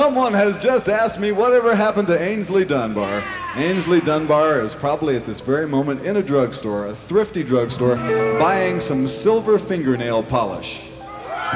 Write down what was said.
Someone has just asked me whatever happened to Ainsley Dunbar. Ainsley Dunbar is probably at this very moment in a drugstore, a thrifty drugstore, buying some silver fingernail polish.